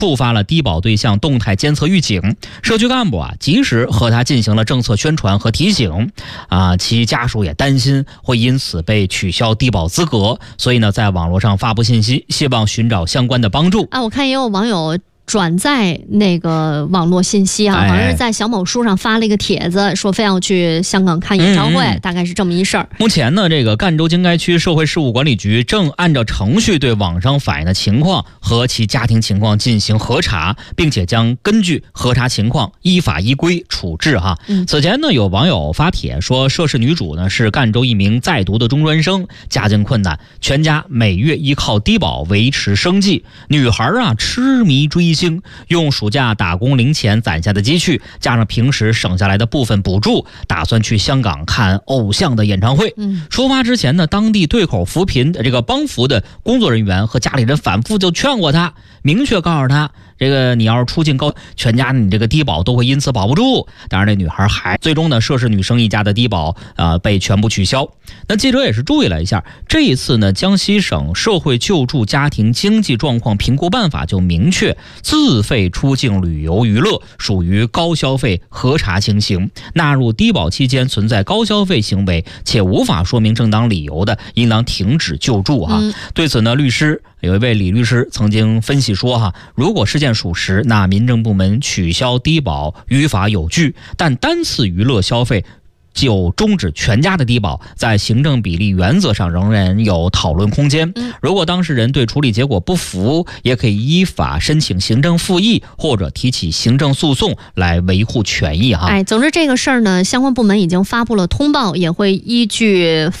触发了低保对象动态监测预警，社区干部及时和他进行了政策宣传和提醒，其家属也担心会因此被取消低保资格，所以呢，在网络上发布信息，希望寻找相关的帮助。 我看也有网友转载那个网络信息好像是在小某书上发了一个帖子，说非要去香港看演唱会，大概是这么一事儿。 目前呢，这个赣州经该区社会事务管理局正按照程序对网上反映的情况和其家庭情况进行核查，并且将根据核查情况依法依规处置此前呢，有网友发帖说，涉事女主呢是赣州一名在读的中专生，家境困难，全家每月依靠低保维持生计。女孩痴迷追星，用暑假打工零钱攒下的积蓄，加上平时省下来的部分补助，打算去香港看偶像的演唱会。出发之前呢，当地对口扶贫这个帮扶的工作人员和家里人反复就劝过他，明确告诉他，这个你要是出境高，全家你这个低保都会因此保不住。当然，这女孩最终呢，涉事女生一家的低保被全部取消。那记者也是注意了一下，这一次呢，江西省社会救助家庭经济状况评估办法就明确，自费出境旅游娱乐属于高消费核查情形，纳入低保期间存在高消费行为且无法说明正当理由的，应当停止救助对此呢，有一位李律师曾经分析说如果事件属实，那民政部门取消低保于法有据，但单次娱乐消费就终止全家的低保，在行政比例原则上仍然有讨论空间。如果当事人对处理结果不服，也可以依法申请行政复议或者提起行政诉讼来维护权益总之这个事儿呢，相关部门已经发布了通报，也会依据